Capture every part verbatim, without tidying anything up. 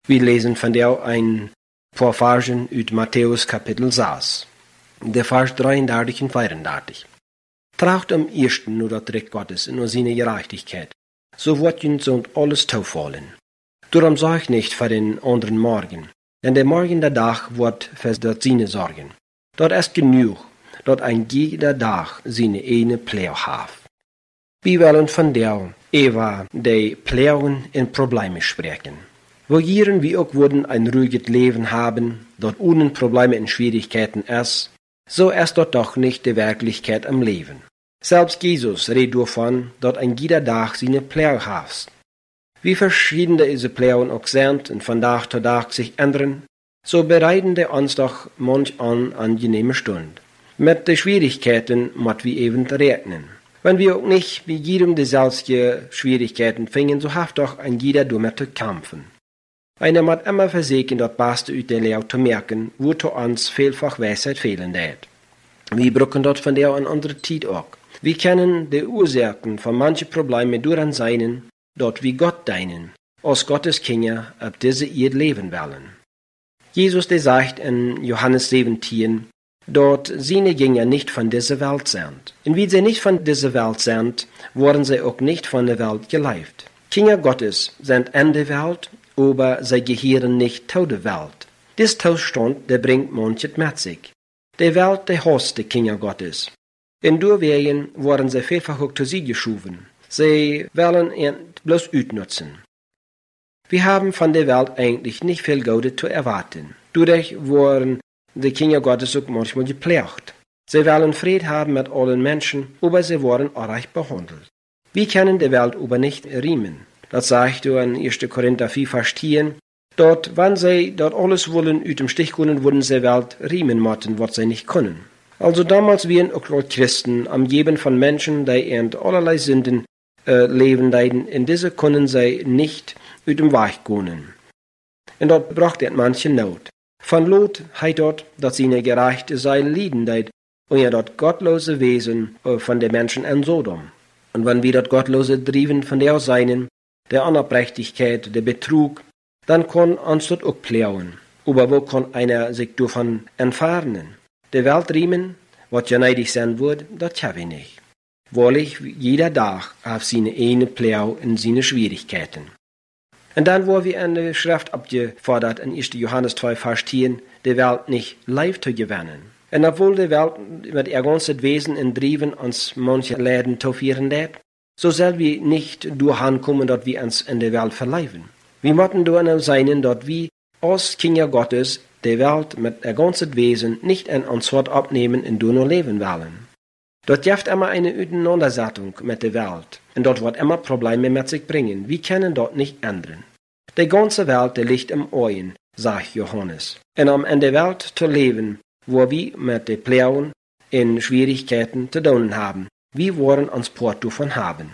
Wir lesen von der ein paar Versen uit Matthäus Kapitel zes. De Vers drieëndertig en vierendertig. Tracht am ersten nur dat Recht Gottes und nur seine Gerechtigkeit, so wird uns und alles toevallen. Darum sorg nicht für den anderen Morgen, denn der Morgen der Tag wird für das seine sorgen. Dort ist genug, dort ein jeder Tag seine eine Pleu hat. Wir wollen von der Eva die Pleuen und Probleme sprechen. Wo jieren wir auch würden ein ruhiges Leben haben, dort ohne Probleme und Schwierigkeiten ist, so ist dort doch nicht die Wirklichkeit am Leben. Selbst Jesus redet davon, dort ein jeder Tag seine Pleu hat. Wie verschieden diese Pleuen auch sind und von Tag zu Tag sich ändern, so bereiten die uns doch manch an angenehme Stund. Mit den Schwierigkeiten muss wir eben rechnen. Wenn wir auch nicht wie jedem dieselben Schwierigkeiten fingen, so hat doch ein jeder damit zu kämpfen. Einer muss immer versuchen, das Beste aus der Lehre zu merken, wo zu uns vielfach Weisheit fehlen wird. Wir brauchen dort von der an andere Zeit auch. Wir kennen die Ursachen von manchen Problemen daran sein, dort wie Gott deinen, aus Gottes Kinder ab diese ihr leben wollen. Jesus, der sagt in Johannes siebzehn, dort seine Jünger nicht von dieser Welt sind. Und wie sie nicht von dieser Welt sind, wurden sie auch nicht von der Welt geleift. Kinder Gottes sind in der Welt, aber sie gehören nicht zu der Welt. Dies Zustand, der bringt manches mit sich. Die Welt, der hasst die Kinder Gottes. In Durwegen wurden sie vielfach auch zu sie geschoben. Sie wollen ihn bloß utnutzen. Wir haben von der Welt eigentlich nicht viel Gutes zu erwarten. Dadurch wurden die Kinder Gottes auch manchmal geplagt. Sie wollen Frieden haben mit allen Menschen, aber sie wurden unrecht behandelt. Wir können die Welt aber nicht riemen. Das sagt du in erster Korinther vier, Vers zehn. Dort, wenn sie dort alles wollen, uit dem Stich können, würden sie Welt riemen motten, was sie nicht können. Also damals wären auch dort Christen am Geben von Menschen, die in allerlei Sünden äh, leben, leiden, in diese können sie nicht uit dem Weg gehen. Und dort braucht er manche Not. Von Lot heißt dort, dass seine Gerechte sein Lieden leid, und ja dort gottlose Wesen äh, von den Menschen in Sodom. Und wenn wir dort gottlose Driven von der Seinen, der Unaufrichtigkeit, der Betrug, dann kann uns dort auch pleuen. Aber wo kann einer sich davon entfernen? Die Welt riemen, was ja neidig sein wird, das habe ich nicht. Wahrlich, jeder Tag hat seine eine Pleu in seine Schwierigkeiten. Und dann, wo wir in der Schrift abgefordert, in erster Johannes zwei, Vers zehn, die Welt nicht live zu gewinnen. Und obwohl die Welt mit ihr ganzes Wesen in Driven uns manche Läden taufieren lädt, so soll wir nicht durchkommen, dort wir uns in der Welt verleiben. Wir müssen nur sein, dort wir als Kinder Gottes die Welt mit ihr ganzes Wesen nicht in uns Wort abnehmen und nur leben wollen. Dort gibt immer eine Auseinandersetzung mit der Welt und dort wird immer Probleme mit sich bringen. Wir können dort nicht ändern. Die ganze Welt, die liegt im Ohren, sagt Johannes. Und um in der Welt zu leben, wo wir mit den Pleuen in Schwierigkeiten zu tun haben, wir wollen uns Port davon haben.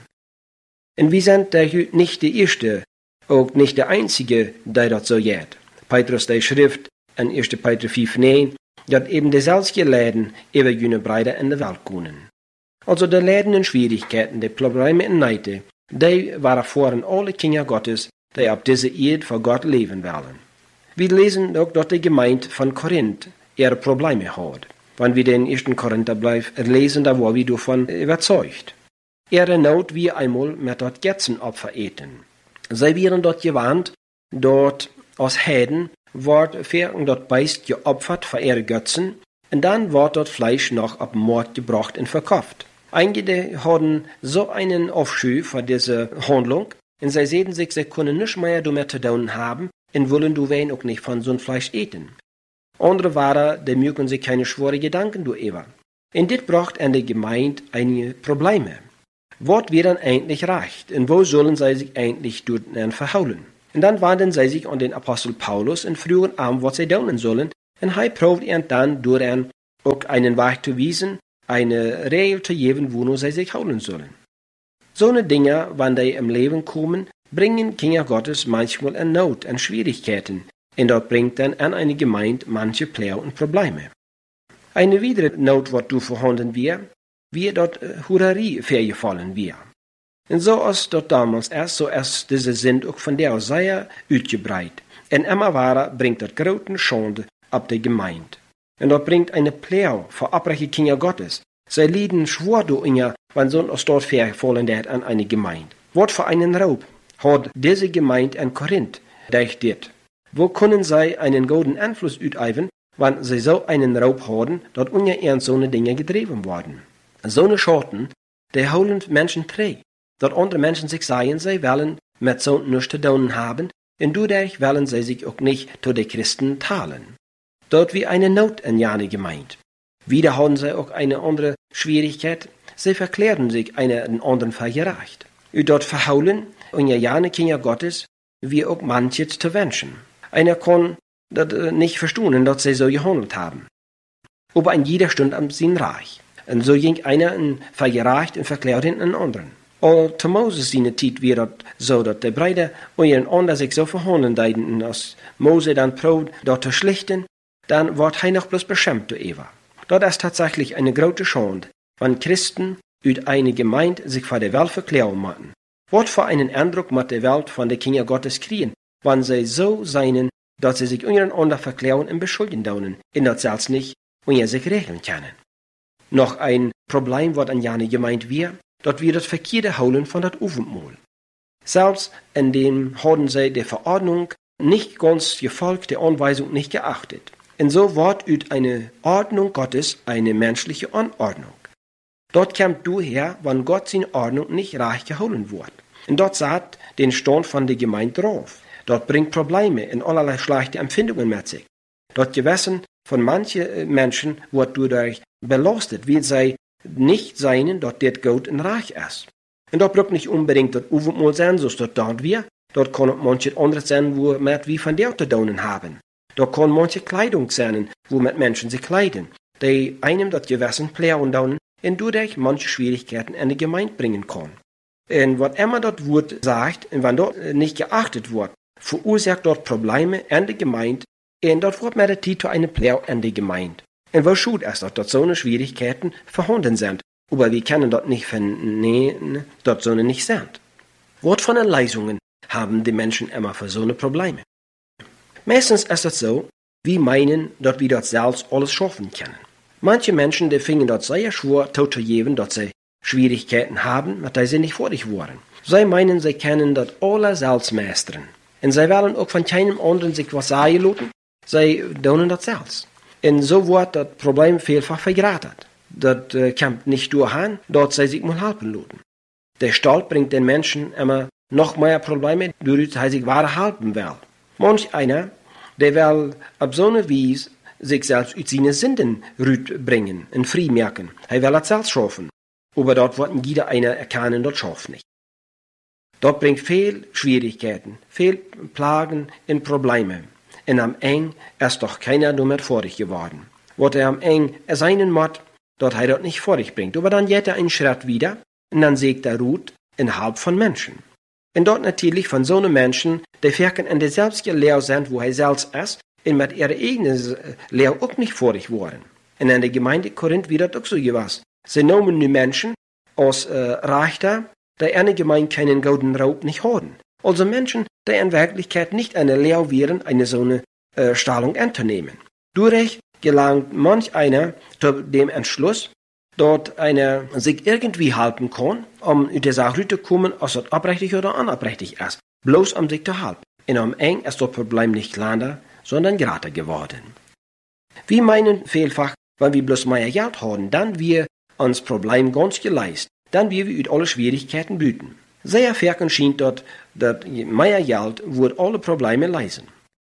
Und wir sind nicht die Erste, auch nicht der Einzige, der das so geht. Petrus, der Schrift in erster Petrus fünf, neun, dass eben dieselben Läden über jene Breite in der Welt können. Also die Läden und Schwierigkeiten, die Probleme und Neide, die waren vorhin alle Kinder Gottes, die auf diese Erde vor Gott leben wollen. Wir lesen auch, dass die Gemeinde von Korinth ihre Probleme hat. Wenn wir den ersten Korinther bleiben, lesen, da war wir davon überzeugt. Ihre Not wie einmal mit dort Götzenopfer eten. Sie wären dort gewarnt, dort aus Heiden wird für dort Beist geopfert für ihre Götzen, und dann wird dort Fleisch noch auf den Markt gebracht und verkauft. Einige hatten so einen Aufscheu für diese Handlung, und sie sehen sich, sie können nicht mehr damit zu tun haben, und wollen du wen auch nicht von so einem Fleisch eten. Andere waren, die mögen sich keine schwere Gedanken darüber. Und das bracht an der Gemeinde einige Probleme. Was wird dann eigentlich recht, und wo sollen sie sich eigentlich dort verhauen? Und dann wandten sie sich an den Apostel Paulus und frühen an, was sie tun sollen, und er probt ihnen dann durch ihn auch einen Weg zu wiesen, eine Regel zu geben, wo sie sich holen sollen. So eine Dinge, wenn die im Leben kommen, bringen Kinder Gottes manchmal in Not, in Schwierigkeiten, und dort bringt dann an eine Gemeinde manche Pleu und Probleme. Eine weitere Not, was du vorhanden wir, wie dort Hurerie vorgefallen wir. Und so ist dort damals erst, so ist diese Sinn auch von der sehr ausgebreitet. En immer ware bringt dat grote Schande op de Gemeinde. En dat bringt eine Pläu voor oprechte Kinder Gottes. Zij lieden schwor door in ja, wann so ein dort verfallen dat an eine Gemeinde. Wat für einen Raub hat diese Gemeinde in Korinth deichtet? Wo können sie einen guten Einfluss üben, wenn sie so einen Raub haben, dat ungeehrt so eine Dinge gedreven worden? So eine Schorten, die holen Menschen trä, dat andere Menschen sich sagen, sie wollen mit so nichts zu tun haben, und dadurch wollen sie sich auch nicht zu den Christen teilen. Dort wie eine Not in jene Gemeinde. Wieder haben sie auch eine andere Schwierigkeit, sie verklären sich einer den anderen vergerecht. Und dort verhaulen und ja jene Kinder Gottes, wie auch manche zu wünschen. Einer kann das nicht verstehen, dass sie so gehandelt haben. Aber in jeder Stunde am sein Reich. Und so ging einer in vergerecht und verklärt einen anderen. Und zu Moses seine Zeit war das so, dass die Brüder untereinander sich so verhandeln deuten, und als Mose dann probt, dort zu schlichten, dann wird er noch bloß beschämt durch Eva. Das ist tatsächlich eine große Schande, wenn Christen uit eine Gemeinde sich vor der Welt verklären machen. Was für einen Eindruck macht die Welt von den Kindern Gottes kriegen, wenn sie so seien, dass sie sich untereinander verklären und beschuldigen daunen, in das selbst nicht, und ihr sich regeln können. Noch ein Problem, was an jene Gemeinde wir, dort wir das verkehrte Holen von das Aufentmahl. Selbst in dem haben sie die Verordnung nicht ganz gefolgt, die Anweisung nicht geachtet. Und so wird ut eine Ordnung Gottes eine menschliche Anordnung. Dort kommt du her, wenn Gott seine Ordnung nicht reich geholen wird. Und dort sagt den Stand von der Gemeinde drauf. Dort bringt Probleme und allerlei schlechte Empfindungen mit sich. Dort Gewissen von manchen Menschen wird dadurch belastet, weil sie nicht seien, dass das Gott ein Reich ist. Und dort braucht nicht unbedingt das Aufentmahl sein, so dort dort wir. Dort kann auch manche andere sein, wo wir wie von der zu tun haben. Dort kann manche Kleidung sein, wo mit Menschen sich kleiden, die einem das Gewissen plären daunen und dadurch manche Schwierigkeiten in die Gemeinde bringen kann. Und was immer dort Wort sagt, und wenn dort nicht geachtet wird, verursacht dort Probleme in der Gemeinde, und dort wird mit der Zeit zu einer Plär in der Gemeinde. Und was schuld ist, dass dort so eine Schwierigkeiten vorhanden sind, aber wir können dort nicht vernehmen, dort so eine nicht sind. Was von den Leistungen haben die Menschen immer für so eine Probleme? Meistens ist es so, wir meinen, dass wir dort selbst alles schaffen können. Manche Menschen, die fingen dort sehr schwer zuzugeben, dass sie Schwierigkeiten haben, mit denen sie nicht fertig waren. Sie meinen, sie können dort alle selbst meistern. Und sie wollen auch von keinem anderen sich was sagen lassen, sie tun das selbst. Und so wird das Problem vielfach vergratet. Das äh, kommt nicht durch, dort sie sich mal helfen lassen. Der Stolz bringt den Menschen immer noch mehr Probleme, dadurch, dass er sich wahre helfen will. Manch einer, der will auf so eine Weise sich selbst aus seinen Sünden bringen und frei merken. Er will das selbst schaffen. Aber dort wird jeder einer erkennen, das schafft nicht. Dort bringt viel Schwierigkeiten, viel Plagen und Probleme. Und am Ende ist doch keiner damit fertig geworden. Was er am Ende seinen Mord, dort er dort nicht fertig bringt. Aber dann geht er einen Schritt wieder und dann sägt er Ruht innerhalb von Menschen. Und dort natürlich von so einem Menschen, die verken in der selbst Lehre sind, wo er selbst ist, und mit ihrer eigenen Lehre auch nicht fertig waren. Und in der Gemeinde Korinth wird das auch so gewesen. Sie nehmen die Menschen aus äh, Richter, die in der Gemeinde keinen guten Raub nicht haben. Also Menschen, die in Wirklichkeit nicht eine Lehre wären, eine so eine äh, Stellung anzunehmen. Dadurch gelangt manch einer zu dem Entschluss, dort einer sich irgendwie halten kann, um in der Sache zu kommen, ob das abrechtig oder unabrechtig ist. Bloß um sich zu halten. Und am Ende ist das Problem nicht kleiner, sondern gerade geworden. Wir meinen vielfach, wenn wir bloß mehr Geld haben, dann wir uns Problem ganz geleist, dann wir wir alle Schwierigkeiten bieten. Sehr verken schien dort, dass mehr Geld wird alle Probleme leisen.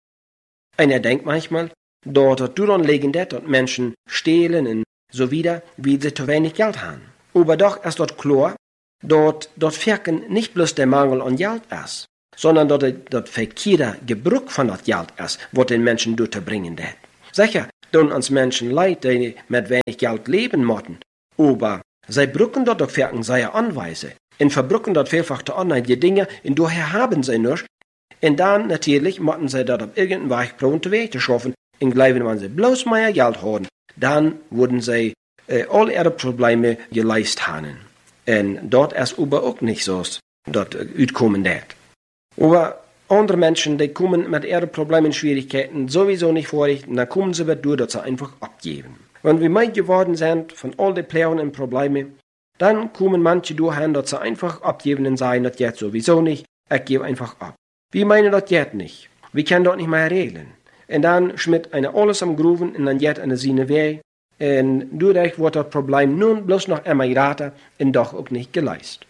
Einer denkt manchmal, dort daran liegen, dass Menschen stehlen und so wieder, wie sie zu wenig Geld haben. Aber doch ist dort klar, dort, dort verken nicht bloß der Mangel an Geld ist, sondern dort das verkehrte Gebrauch von das Geld ist, was den Menschen durchbringen wird. Sicher, tun uns Menschen leid, die mit wenig Geld leben müssen, aber sie brücken dort auch verken seine Anweise und verbrücken dort vielfach zu anderen Dinge und daher haben sie nichts. Und dann natürlich müssen sie dort auf irgendeinen Weg probieren, Weg zu schaffen und glauben, wenn sie bloß mehr Geld haben, dann würden sie äh, all ihre Probleme geleistet haben. Und dort ist aber auch nicht so, dort äh, utkommen wird. Aber Andere Menschen, die kommen mit ihren Problemen und Schwierigkeiten sowieso nicht vorrichten, und dann kommen sie durch, dass sie einfach abgeben. Wenn wir meid geworden sind von all den Plänen und Problemen, dann kommen manche durchhin, dass sie einfach abgeben und sagen, das geht sowieso nicht, ich gebe einfach ab. Wir meinen, das geht nicht. Wir können dort nicht mehr regeln. Und dann schmidt einer alles am Gruben und dann geht einer seine Weg. Und dadurch wird das Problem nun bloß noch immer größer und doch auch nicht geleistet.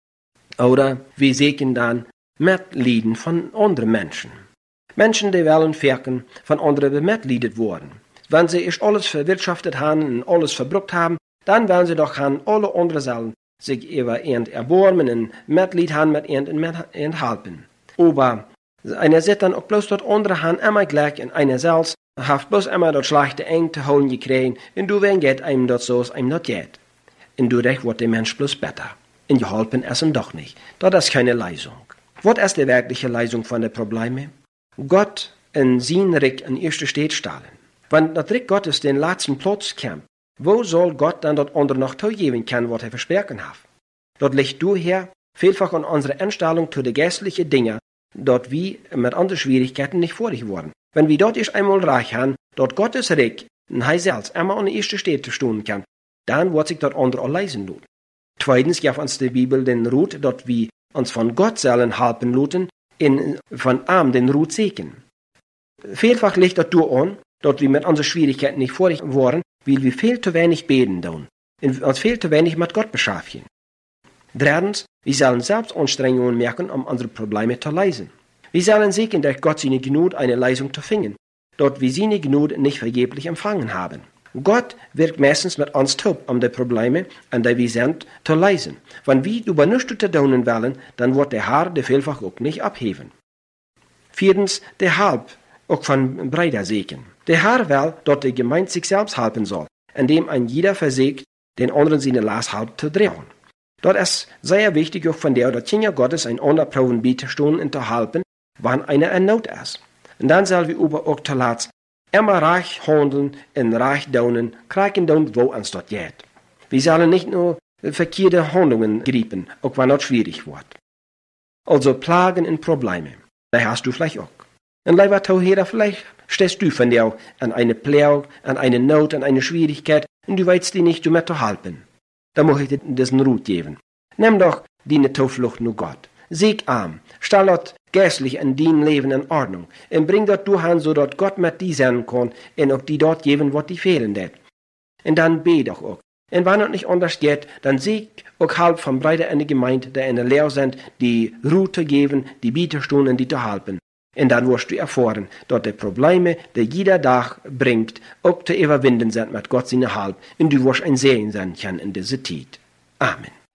Oder wir sehen dann Mitleiden von anderen Menschen. Menschen, die wollen wirken, von anderen bemitleidet worden. Wenn sie erst alles verwirtschaftet haben und alles verbrucht haben, dann werden sie doch an alle anderen sollen sich über irgend erbarmen und Mitleid haben mit irgend enthalten. Aber einer sieht dann auch bloß dort andere Hand immer gleich und einer selbst hat bloß immer das schlechte Eng zu holen gekriegt und du wen geht einem das so, es einem das geht. Und dadurch wird der Mensch bloß besser. Und geholfen ist ihm doch nicht. Das ist keine Lösung. Was ist die wirkliche Lösung von den Problemen? Gott in sein Reich an erster Stelle stellen. Wenn das Reich Gottes den letzten Platz kommt, wo soll Gott dann das andere noch zugeben können, was er versprochen hat? Dort liegt daher vielfach an unserer Einstellung zu den geistlichen Dingen, dort wir mit anderen Schwierigkeiten nicht vorig worden. Wenn wir dort erst einmal reich haben, dort Gottes Reich und er selbst immer an der ersten Stelle stehen kann, dann wird sich das andere auch leisen tun. Zweitens gibt uns die Bibel den Rut, dort wir uns von Gott sollen halten lassen, in von arm den Rut sehen. Vielfach liegt das durch an, dort wir mit unseren Schwierigkeiten nicht vorig waren, weil wir viel zu wenig beten tun und uns viel zu wenig mit Gott beschäftigen. Drittens, wir sollen selbst Anstrengungen merken, um unsere Probleme zu lösen. Wir sollen sehen, durch Gott seine Gnade eine Lösung zu finden, dort wir seine Gnade nicht vergeblich empfangen haben. Gott wirkt meistens mit uns taub, um die Probleme, an die wir sind, zu lösen. Wenn wir über nichts zu tun wollen, dann wird der Herr die vielfach auch nicht abheben. Viertens, der Halb, auch von Brüder segen. Der Herr will, dass die Gemeinde sich selbst helfen soll, indem ein jeder versägt, den anderen seine Last halb zu drehen. Dort ist sehr wichtig auch von der, dass Kinder Gottes ein Unterproben beizustunden und zu helfen, wann einer in Not ist. Und dann sollen wir aber auch zu Latz immer reich handeln und reich daunen, kriegen daunen, wo uns dort geht. Wir sollen nicht nur verkehrte Handlungen grieben, auch wenn das schwierig wird. Also Plagen und Probleme, da hast du vielleicht auch. Und lieber Tauheder, vielleicht stehst du von dir an eine Plage, an eine Not, an eine Schwierigkeit und du weißt die nicht, du mehr zu helfen. Da muss ich dir diesen Rut geben. Nimm doch deine Zuflucht nur Gott. Sieg arm, stell dort geistlich in dein Leben in Ordnung und bring dort durch, so dass Gott mit dir sein kann und auch die dort geben, was die fehlen wird. Und dann bete doch auch. Und wenn es nicht anders geht, dann sieg auch halb vom Breite in der Gemeinde, die in der Lehre sind, die Ruhe zu geben, die Bieterstunden, die zu helfen. Und dann wirst du erfahren, dass die Probleme, die jeder Tag bringt, auch zu überwinden sind mit Gott seine Halb und du wirst ein Segen sein können in dieser Zeit. Amen.